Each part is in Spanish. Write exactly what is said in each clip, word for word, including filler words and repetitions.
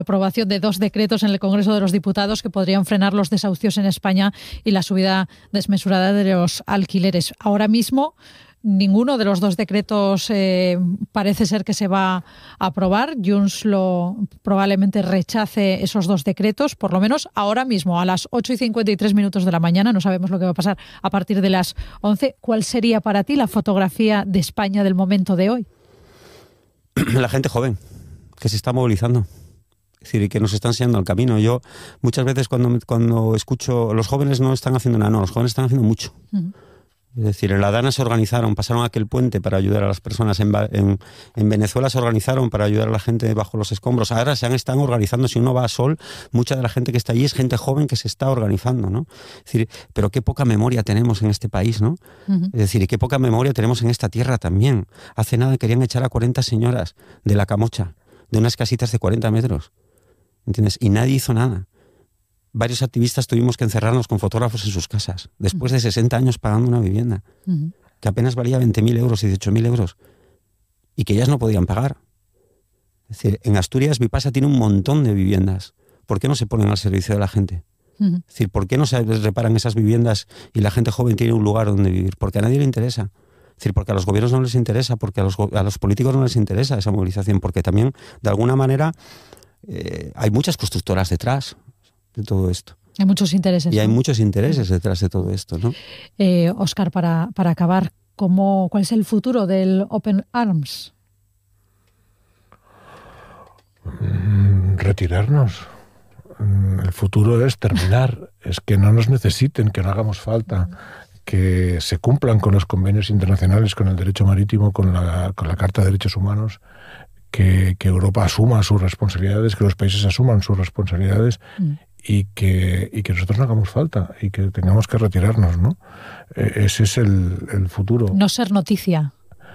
Aprobación de dos decretos en el Congreso de los Diputados que podrían frenar los desahucios en España y la subida desmesurada de los alquileres. Ahora mismo ninguno de los dos decretos eh, parece ser que se va a aprobar. Junts lo, probablemente rechace esos dos decretos, por lo menos ahora mismo, a las ocho y cincuenta y tres minutos de la mañana. No sabemos lo que va a pasar a partir de las once. ¿Cuál sería para ti la fotografía de España del momento de hoy? La gente joven, que se está movilizando. Es decir, que nos están enseñando el camino. Yo muchas veces cuando, cuando escucho, los jóvenes no están haciendo nada, no, los jóvenes están haciendo mucho. Uh-huh. Es decir, en la Dana se organizaron, pasaron aquel puente para ayudar a las personas. En, en, en Venezuela se organizaron para ayudar a la gente bajo los escombros. Ahora se han, están organizando. Si uno va a Sol, mucha de la gente que está allí es gente joven que se está organizando, ¿no? Es decir, pero qué poca memoria tenemos en este país, ¿no? Uh-huh. Es decir, y qué poca memoria tenemos en esta tierra también. Hace nada querían echar a cuarenta señoras de La Camocha, de unas casitas de cuarenta metros. ¿Entiendes? Y nadie hizo nada. Varios activistas tuvimos que encerrarnos con fotógrafos en sus casas, después de sesenta años pagando una vivienda, uh-huh. que apenas valía veinte mil euros y dieciocho mil euros, y que ellas no podían pagar. Es decir, en Asturias Vipasa tiene un montón de viviendas. ¿Por qué no se ponen al servicio de la gente? Uh-huh. Es decir, ¿por qué no se reparan esas viviendas y la gente joven tiene un lugar donde vivir? Porque a nadie le interesa. Es decir, porque a los gobiernos no les interesa, porque a los, a los políticos no les interesa esa movilización, porque también, de alguna manera, Eh, hay muchas constructoras detrás de todo esto. Hay muchos intereses. Y hay ¿no? muchos intereses detrás de todo esto, ¿no? Eh, Óscar, para, para acabar, ¿cómo, ¿cuál es el futuro del Open Arms? Mm, retirarnos. Mm, el futuro es terminar. Es que no nos necesiten, que no hagamos falta, que se cumplan con los convenios internacionales, con el derecho marítimo, con la, con la Carta de Derechos Humanos. Que, que Europa asuma sus responsabilidades, que los países asuman sus responsabilidades mm. y, que, y que nosotros no hagamos falta y que tengamos que retirarnos, ¿no? Eh, ese es el, el futuro. No ser noticia.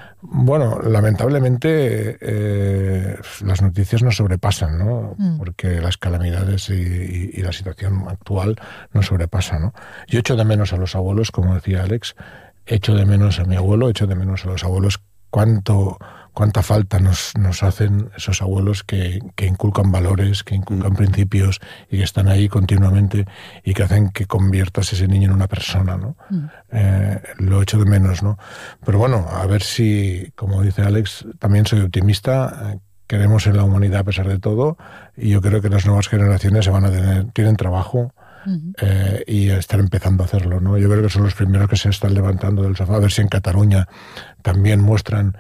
Bueno, lamentablemente eh, las noticias nos sobrepasan, ¿no? Mm. Porque las calamidades y, y, y la situación actual nos sobrepasan, ¿no? Yo echo de menos a los abuelos, como decía Alex, echo de menos a mi abuelo, echo de menos a los abuelos. Cuánto, cuánta falta nos, nos hacen esos abuelos que, que inculcan valores, que inculcan mm. principios y que están ahí continuamente y que hacen que conviertas ese niño en una persona, ¿no? Mm. Eh, lo echo de menos, ¿no? Pero bueno, a ver si, como dice Alex, también soy optimista. Queremos en la humanidad a pesar de todo y yo creo que las nuevas generaciones se van a tener, tienen trabajo. Uh-huh. Eh, y están empezando a hacerlo, ¿no? Yo creo que son los primeros que se están levantando del sofá, a ver si en Cataluña también muestran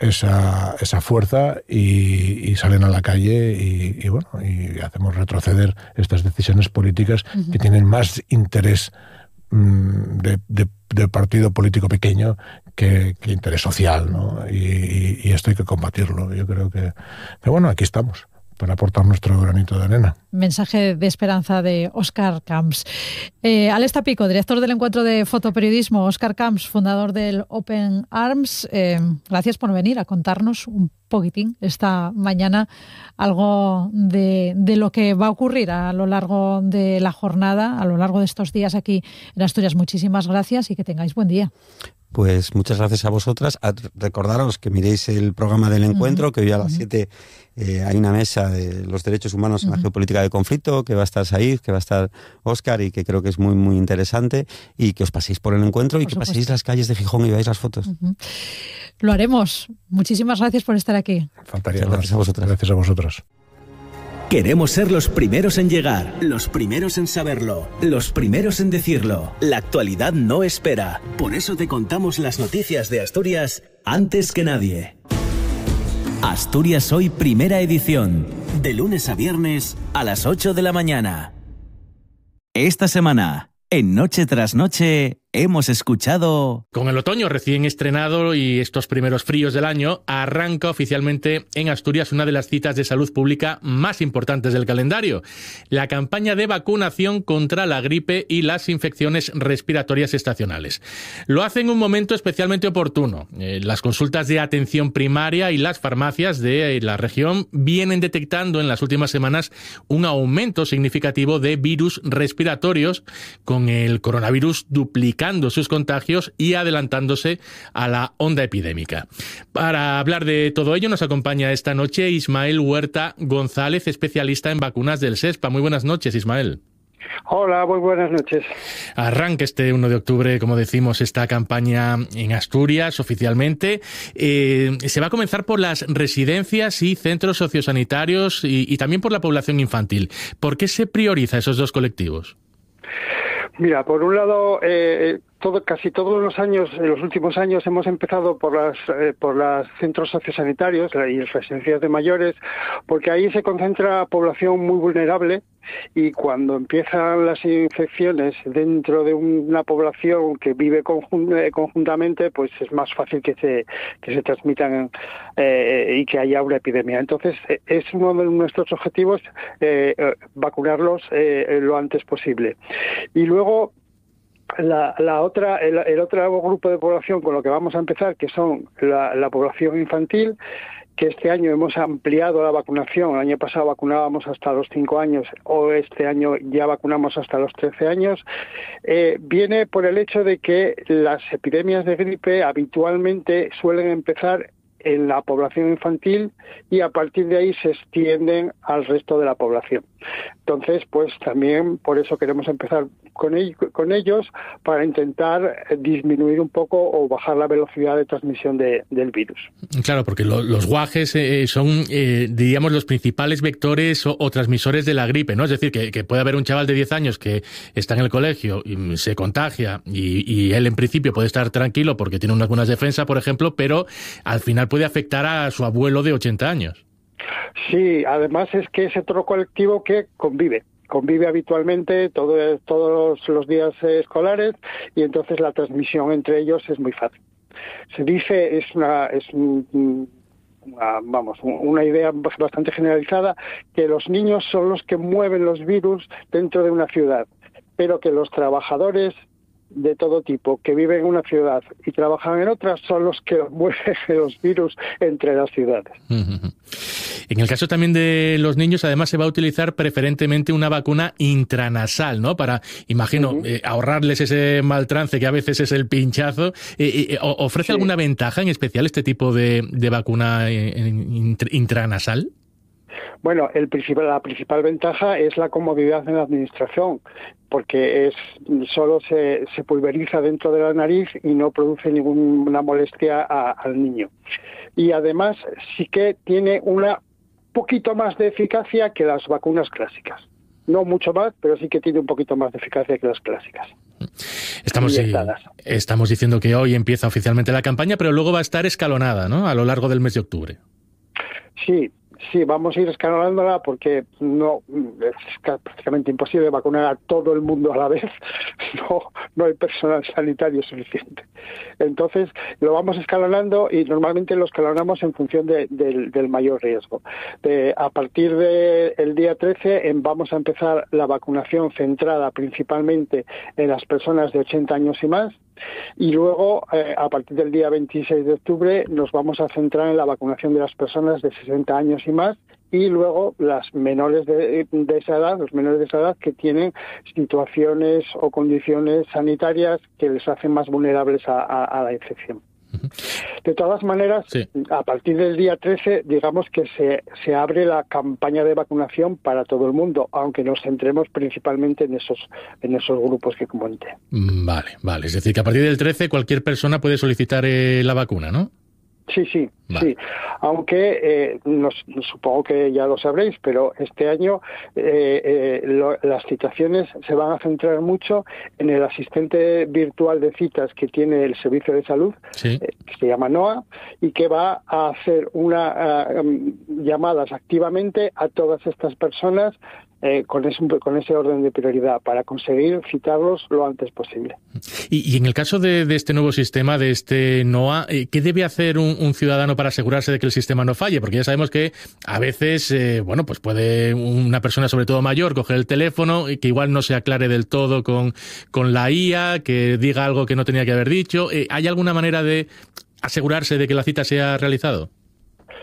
esa, esa fuerza y, y salen a la calle y, y bueno, y hacemos retroceder estas decisiones políticas uh-huh. que tienen más interés mmm, de, de, de partido político pequeño que, que interés social, ¿no? Y, y, y esto hay que combatirlo. Yo creo que, que bueno, aquí estamos para aportar nuestro granito de arena. Mensaje de esperanza de Óscar Camps. Eh, Alex Tapico, director del Encuentro de Fotoperiodismo, Óscar Camps, fundador del Open Arms, eh, gracias por venir a contarnos un poquitín esta mañana algo de, de lo que va a ocurrir a lo largo de la jornada, a lo largo de estos días aquí en Asturias. Muchísimas gracias y que tengáis buen día. Pues muchas gracias a vosotras. A recordaros que miréis el programa del encuentro, uh-huh. que hoy a las siete uh-huh. eh, hay una mesa de los derechos humanos uh-huh. en la geopolítica del conflicto, que va a estar Said, que va a estar Óscar y que creo que es muy muy interesante, y que os paséis por el encuentro por y que supuesto. paséis las calles de Gijón y veáis las fotos. Uh-huh. Lo haremos. Muchísimas gracias por estar aquí. Faltaría más. Gracias a vosotras. Gracias a vosotros. Queremos ser los primeros en llegar, los primeros en saberlo, los primeros en decirlo. La actualidad no espera. Por eso te contamos las noticias de Asturias antes que nadie. Asturias Hoy, primera edición. De lunes a viernes a las ocho de la mañana. Esta semana, en Noche tras Noche, hemos escuchado... Con el otoño recién estrenado y estos primeros fríos del año, arranca oficialmente en Asturias una de las citas de salud pública más importantes del calendario: la campaña de vacunación contra la gripe y las infecciones respiratorias estacionales. Lo hace en un momento especialmente oportuno. Eh, las consultas de atención primaria y las farmacias de la región vienen detectando en las últimas semanas un aumento significativo de virus respiratorios, con el coronavirus duplicado duplicando sus contagios y adelantándose a la onda epidémica. Para hablar de todo ello nos acompaña esta noche Ismael Huerta González, especialista en vacunas del SESPA. Muy buenas noches, Ismael. Hola, muy buenas noches. Arranca este uno de octubre, como decimos, esta campaña en Asturias oficialmente. Eh, se va a comenzar por las residencias y centros sociosanitarios y, y también por la población infantil. ¿Por qué se prioriza esos dos colectivos? Mira, por un lado, eh, todo, casi todos los años, en los últimos años, hemos empezado por las eh, por los centros sociosanitarios y residencias de mayores, porque ahí se concentra población muy vulnerable y cuando empiezan las infecciones dentro de una población que vive conjun conjuntamente, pues es más fácil que se que se transmitan eh, y que haya una epidemia. Entonces, es uno de nuestros objetivos eh, vacunarlos eh, lo antes posible. Y luego, La, la otra, el, el otro grupo de población con lo que vamos a empezar, que son la, la población infantil, que este año hemos ampliado la vacunación. El año pasado vacunábamos hasta los cinco años, o este año ya vacunamos hasta los trece años. Eh, viene por el hecho de que las epidemias de gripe habitualmente suelen empezar en la población infantil y a partir de ahí se extienden al resto de la población. Entonces, pues también por eso queremos empezar con, ellos, con ellos para intentar disminuir un poco o bajar la velocidad de transmisión de, del virus. Claro, porque lo, los guajes eh, son, eh, diríamos, los principales vectores o, o transmisores de la gripe, ¿no? Es decir, que, que puede haber un chaval de diez años que está en el colegio y se contagia y, y él en principio puede estar tranquilo porque tiene unas buenas defensas, por ejemplo, pero al final puede afectar a su abuelo de ochenta años. Sí, además es que es otro colectivo que convive. convive habitualmente todo, todos los días escolares y entonces la transmisión entre ellos es muy fácil. Se dice, es una, es un, una, vamos, una idea bastante generalizada, que los niños son los que mueven los virus dentro de una ciudad, pero que los trabajadores de todo tipo que viven en una ciudad y trabajan en otra son los que mueven los virus entre las ciudades. Uh-huh. En el caso también de los niños, además se va a utilizar preferentemente una vacuna intranasal, ¿no? Para, imagino, uh-huh. eh, ahorrarles ese mal trance que a veces es el pinchazo. Eh, eh, ¿Ofrece sí. alguna ventaja en especial este tipo de, de vacuna intranasal? Bueno, el principal, la principal ventaja es la comodidad en la administración, porque es solo se, se pulveriza dentro de la nariz y no produce ninguna molestia a, al niño. Y además sí que tiene una poquito más de eficacia que las vacunas clásicas. No mucho más, pero sí que tiene un poquito más de eficacia que las clásicas. Estamos, sí, estamos diciendo que hoy empieza oficialmente la campaña, pero luego va a estar escalonada, ¿no? A lo largo del mes de octubre. Sí. Sí, vamos a ir escalonándola porque no es prácticamente imposible vacunar a todo el mundo a la vez. No, no hay personal sanitario suficiente. Entonces, lo vamos escalonando y normalmente lo escalonamos en función de, de, del mayor riesgo. De, a partir del día trece en, vamos a empezar la vacunación centrada principalmente en las personas de ochenta años y más. Y luego, eh, a partir del día veintiséis de octubre, nos vamos a centrar en la vacunación de las personas de sesenta años y más y luego las menores de, de esa edad, los menores de esa edad que tienen situaciones o condiciones sanitarias que les hacen más vulnerables a, a, a la infección. De todas maneras, sí. a partir del día trece, digamos que se, se abre la campaña de vacunación para todo el mundo, aunque nos centremos principalmente en esos, en esos grupos que comenté. Vale, vale. Es decir, que a partir del trece cualquier persona puede solicitar eh, la vacuna, ¿no? Sí, sí, vale. sí. Aunque eh, nos, supongo que ya lo sabréis, pero este año eh, eh, lo, las citaciones se van a centrar mucho en el asistente virtual de citas que tiene el Servicio de Salud, sí. eh, que se llama NOA, y que va a hacer una uh, um, llamadas activamente a todas estas personas Eh, con, ese, con ese orden de prioridad para conseguir citarlos lo antes posible. Y, y en el caso de, de este nuevo sistema, de este NOA, eh, ¿qué debe hacer un, un ciudadano para asegurarse de que el sistema no falle? Porque ya sabemos que a veces, eh, bueno, pues puede una persona, sobre todo mayor, coger el teléfono y que igual no se aclare del todo con, con la I A, que diga algo que no tenía que haber dicho. Eh, ¿Hay alguna manera de asegurarse de que la cita se ha realizado?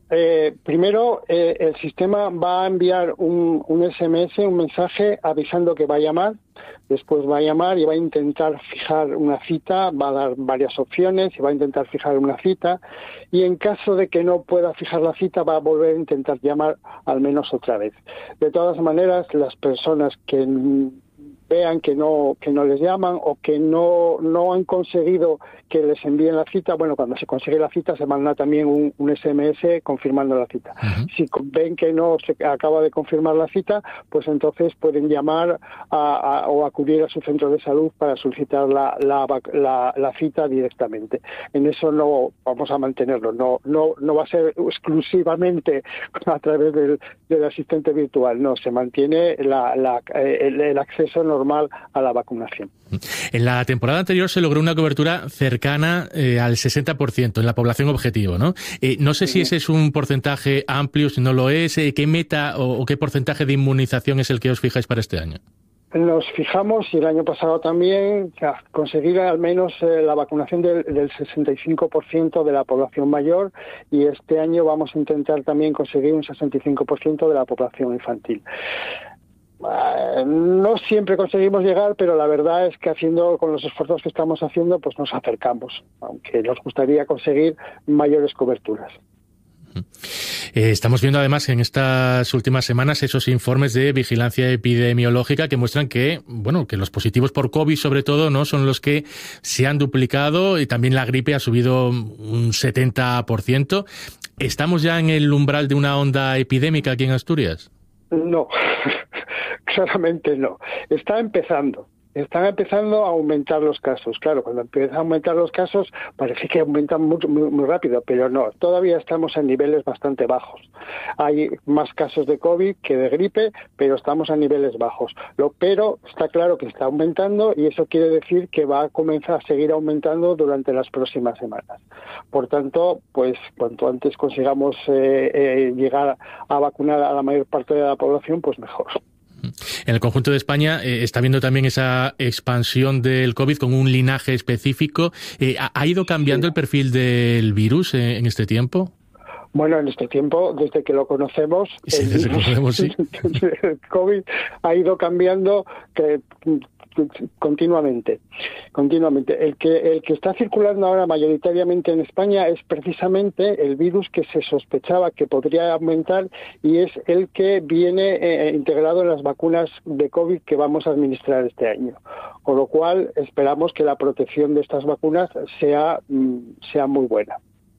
eh, primero eh, el sistema va a enviar un, un S M S, un mensaje avisando que va a llamar. Después va a llamar y va a intentar fijar una cita, va a dar varias opciones y va a intentar fijar una cita. Y en caso de que no pueda fijar la cita, va a volver a intentar llamar al menos otra vez. De todas maneras, las personas que vean que no que no les llaman o que no no han conseguido que les envíen la cita, bueno, cuando se consigue la cita se manda también un, un S M S confirmando la cita. Uh-huh. Si ven que no se acaba de confirmar la cita, pues entonces pueden llamar a, a, o acudir a su centro de salud para solicitar la, la, la, la cita directamente. En eso no vamos a mantenerlo, no no no va a ser exclusivamente a través del, del asistente virtual, no, se mantiene la, la, el, el acceso normal a la vacunación. En la temporada anterior se logró una cobertura cercana eh, al sesenta por ciento en la población objetivo, ¿no? Eh, no sé sí. si ese es un porcentaje amplio, si no lo es, eh, ¿qué meta o, o qué porcentaje de inmunización es el que os fijáis para este año? Nos fijamos, y el año pasado también, conseguir al menos eh, la vacunación del, del sesenta y cinco por ciento de la población mayor, y este año vamos a intentar también conseguir un sesenta y cinco por ciento de la población infantil. No siempre conseguimos llegar, pero la verdad es que haciendo con los esfuerzos que estamos haciendo, pues nos acercamos, aunque nos gustaría conseguir mayores coberturas. Eh, estamos viendo además en estas últimas semanas esos informes de vigilancia epidemiológica que muestran que, bueno, que los positivos por COVID sobre todo no son los que se han duplicado, y también la gripe ha subido un setenta por ciento. ¿Estamos ya en el umbral de una onda epidémica aquí en Asturias? No, claramente no. Está empezando. Están empezando a aumentar los casos. Claro, cuando empiezan a aumentar los casos parece que aumentan muy, muy, muy rápido, pero no, todavía estamos en niveles bastante bajos. Hay más casos de COVID que de gripe, pero estamos a niveles bajos. Lo, pero está claro que está aumentando, y eso quiere decir que va a comenzar a seguir aumentando durante las próximas semanas. Por tanto, pues cuanto antes consigamos eh, eh, llegar a vacunar a la mayor parte de la población, pues mejor. En el conjunto de España eh, está viendo también esa expansión del COVID con un linaje específico. Eh, ¿Ha ido cambiando sí. el perfil del virus eh, en este tiempo? Bueno, en este tiempo, desde que lo conocemos, sí, el, desde que lo conocemos, sí. el COVID ha ido cambiando que, continuamente, continuamente. El que el que está circulando ahora mayoritariamente en España es precisamente el virus que se sospechaba que podría aumentar, y es el que viene eh, integrado en las vacunas de COVID que vamos a administrar este año. Con lo cual, esperamos que la protección de estas vacunas sea, sea muy buena.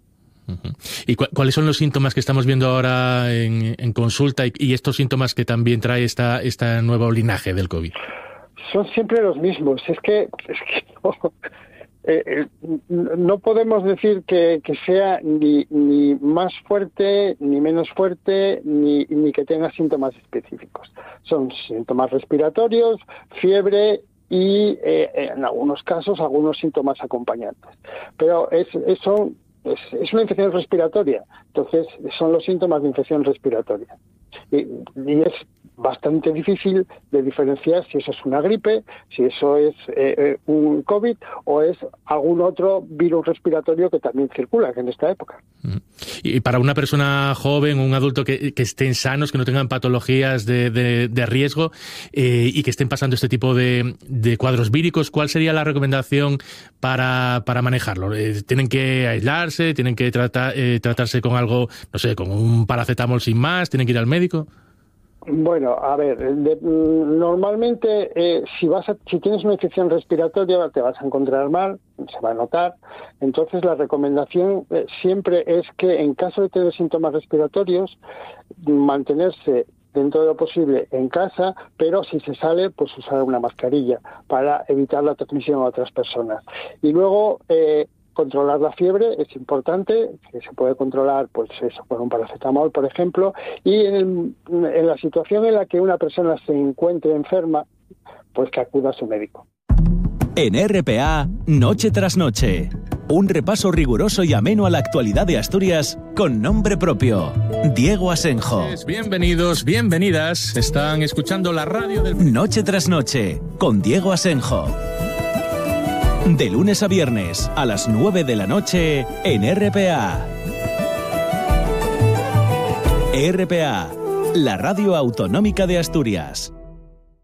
¿Y cu- cuáles son los síntomas que estamos viendo ahora en, en consulta y, y estos síntomas que también trae esta, esta nuevo linaje del COVID? Son siempre los mismos. Es que, es que no, eh, no podemos decir que, que sea ni, ni más fuerte, ni menos fuerte, ni, ni que tenga síntomas específicos. Son síntomas respiratorios, fiebre y, eh, en algunos casos, algunos síntomas acompañantes. Pero es, es, son, es, es una infección respiratoria. Entonces, son los síntomas de infección respiratoria. Y, y es bastante difícil de diferenciar si eso es una gripe, si eso es eh, un COVID o es algún otro virus respiratorio que también circula en esta época. Y para una persona joven, un adulto que, que estén sanos, que no tengan patologías de, de, de riesgo eh, y que estén pasando este tipo de, de cuadros víricos, ¿cuál sería la recomendación para, para manejarlo? Eh, ¿Tienen que aislarse? ¿Tienen que tratar, eh, tratarse con algo, no sé, con un paracetamol sin más? ¿Tienen que ir al médico? Bueno, a ver, de, normalmente eh, si vas a, si tienes una infección respiratoria te vas a encontrar mal, se va a notar. Entonces la recomendación eh, siempre es que en caso de tener síntomas respiratorios, mantenerse dentro de lo posible en casa, pero si se sale, pues usar una mascarilla para evitar la transmisión a otras personas. Y luego eh, controlar la fiebre es importante, que se puede controlar pues eso con un paracetamol, por ejemplo, y en, el, en la situación en la que una persona se encuentre enferma, pues que acuda a su médico. En R P A, Noche tras Noche, un repaso riguroso y ameno a la actualidad de Asturias con nombre propio. Diego Asenjo. Bienvenidos, bienvenidas, están escuchando la radio del... Noche tras Noche, con Diego Asenjo. De lunes a viernes, a las nueve de la noche, en R P A. R P A, la radio autonómica de Asturias.